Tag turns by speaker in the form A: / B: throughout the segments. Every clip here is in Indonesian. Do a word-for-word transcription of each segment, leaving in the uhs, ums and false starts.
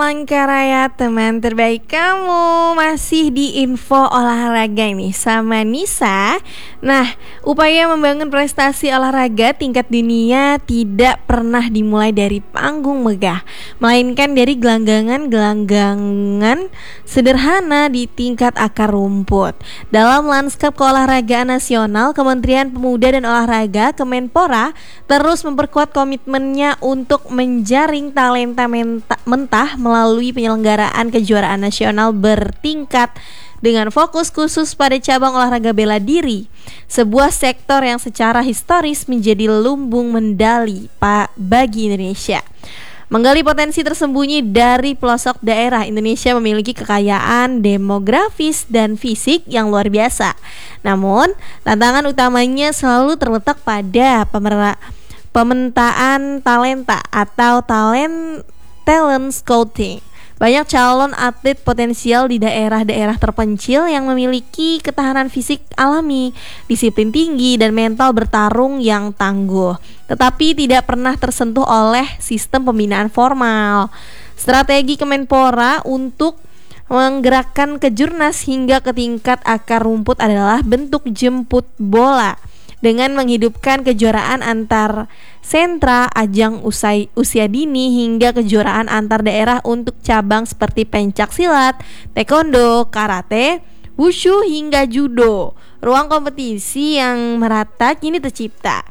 A: Mangkaraya, teman terbaik kamu, masih di info olahraga nih sama Nisa. Nah, upaya membangun prestasi olahraga tingkat dunia tidak pernah dimulai dari panggung megah, melainkan dari gelanggangan-gelanggangan sederhana di tingkat akar rumput. Dalam lanskap keolahragaan nasional, Kementerian Pemuda dan Olahraga Kemenpora terus memperkuat komitmennya untuk menjaring talenta menta- mentah melalui penyelenggaraan kejuaraan nasional bertingkat dengan fokus khusus pada cabang olahraga bela diri, sebuah sektor yang secara historis menjadi lumbung medali pak bagi Indonesia. Menggali potensi tersembunyi dari pelosok daerah, Indonesia memiliki kekayaan demografis dan fisik yang luar biasa. Namun, tantangan utamanya selalu terletak pada pemera- pemetaan talenta atau talent talent scouting. Banyak calon atlet potensial di daerah-daerah terpencil yang memiliki ketahanan fisik alami, disiplin tinggi, dan mental bertarung yang tangguh, tetapi tidak pernah tersentuh oleh sistem pembinaan formal. Strategi Kemenpora untuk menggerakkan kejurnas hingga ke tingkat akar rumput adalah bentuk jemput bola dengan menghidupkan kejuaraan antar sentra, ajang usai, usia dini hingga kejuaraan antar daerah untuk cabang seperti pencak silat, taekwondo, karate, wushu hingga judo. Ruang kompetisi yang merata kini tercipta.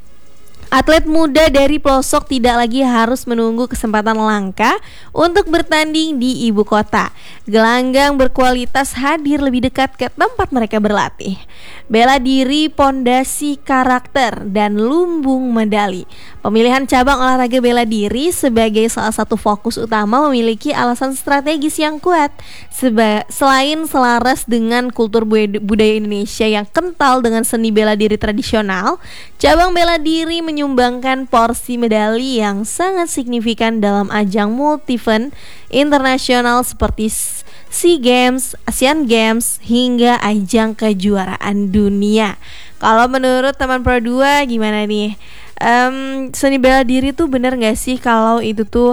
A: Atlet muda dari pelosok tidak lagi harus menunggu kesempatan langka untuk bertanding di ibu kota. Gelanggang berkualitas hadir lebih dekat ke tempat mereka berlatih. Bela diri, pondasi karakter, dan lumbung medali. Pemilihan cabang olahraga bela diri sebagai salah satu fokus utama memiliki alasan strategis yang kuat. Seba- selain selaras dengan kultur budaya Indonesia yang kental dengan seni bela diri tradisional, cabang bela diri menyumbangkan porsi medali yang sangat signifikan dalam ajang multi-event internasional seperti SEA Games, Asian Games, hingga ajang kejuaraan dunia. Kalau menurut teman Pro dua gimana nih? Um, seni bela diri tuh bener gak sih kalau itu tuh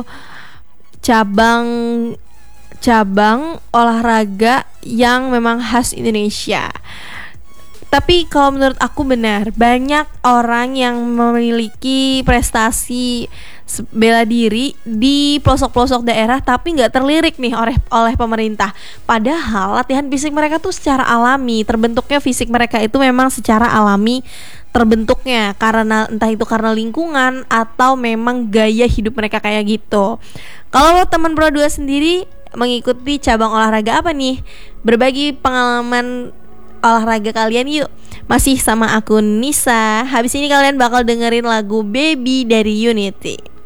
A: cabang cabang olahraga yang memang khas Indonesia? Tapi kalau menurut aku benar, banyak orang yang memiliki prestasi bela diri di pelosok-pelosok daerah tapi nggak terlirik nih oleh oleh pemerintah. Padahal latihan fisik mereka tuh secara alami, terbentuknya fisik mereka itu memang secara alami terbentuknya karena entah itu karena lingkungan atau memang gaya hidup mereka kayak gitu. Kalau teman Pro dua sendiri mengikuti cabang olahraga apa nih? Berbagi pengalaman olahraga kalian yuk. Masih sama aku Nisa. Habis ini kalian bakal dengerin lagu Baby dari Unity.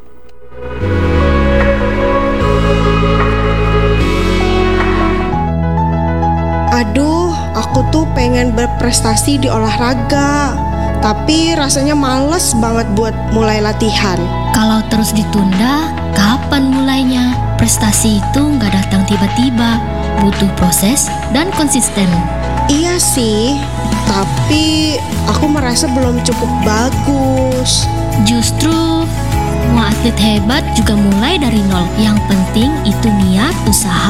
B: Aduh, aku tuh pengen berprestasi di olahraga, tapi rasanya males banget buat mulai latihan.
C: Kalau terus ditunda, kapan mulainya? Prestasi itu nggak datang tiba-tiba, butuh proses dan konsisten.
B: Iya sih, tapi aku merasa belum cukup bagus.
C: Justru, semua atlet hebat juga mulai dari nol. Yang penting itu niat, usaha,